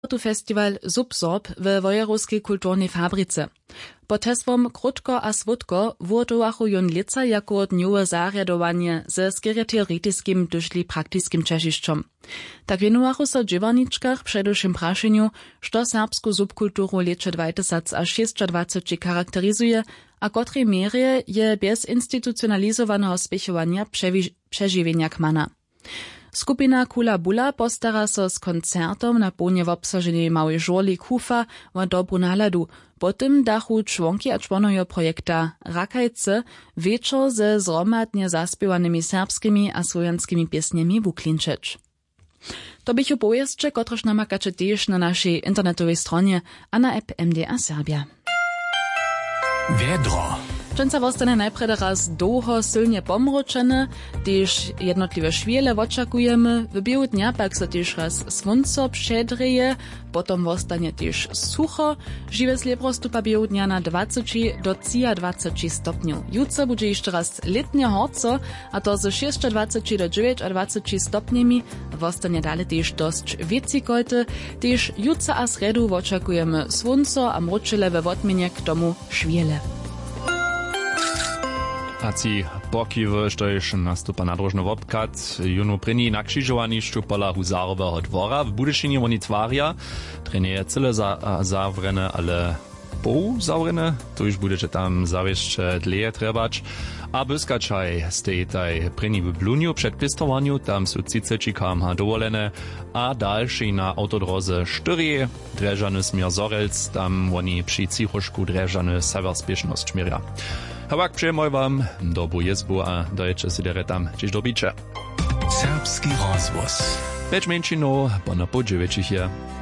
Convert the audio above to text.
tu festiwal Subsorb w Wojerowskiej kulturnej fabryce. Pod hesłom Krótko a Słodko wurtowachu jon lica jako dniowe zarjadowanie ze skiereteoretyskim doszli praktyskim czešišćom. Tak wienuwachu so dźěwarničkach předušim prašenju, što serbsku subkulturu leče 20 až 26 charakterizuje, a kotrej mierje je bez institucionalizowanego spěchovania přeživěnja kmana. Skupina Kula Bula postara so z koncertom na płnie w obsaženej małej žurli Kufa o dobru naladu. Potem dachu członki a członojo projekta Rakajce wieczór ze zromadnie zaspiewanymi serbskimi a słowianskimi piesniami wuklinčeć. To bych opowieście, kotreż namakacie też na naszej internetowej stronie a na app MDA Serbia. Wiedro. Często zostanie najpierw raz długo silnie pomroczone, też jednotliwe szwiele oczekujemy. W biegu dnia pak so też raz słońce przedrzeje, potem zostanie też sucho. Żywe sliebrostu pa biegu dnia na 20 do 23 stopniów. Jutro będzie jeszcze raz letnie horco, a to ze 26 do 29 stopniami. Zostanie dalej też dość wiecikolte. Też jutro a sredu oczekujemy słońce, a mroczele we odmienie k tomu szwiele. A ci pokiwy, što już nastupa nadrożny wopkat, junu pryni na krzyżowaniszczu pola Huzarowego dwora. W Budyszynie oni twaria, trenieje cyle zawrene, ale pół zawrene, to już budecie tam zawieść dleje trebać. A byskaczaj stej taj pryni w Bluniu przed pistowaniu, tam są 30 km dowolene, a dalszy na autodroze 4 dreżany smier Zorelc, tam oni przy cichoszku dreżany severspieszność mieria. Hawak przyjemoj wam, dobu jezbu a dojecie sideretam, czyż dobicie. Serbski rozvoz. Već menšinu, pa na podževećih je.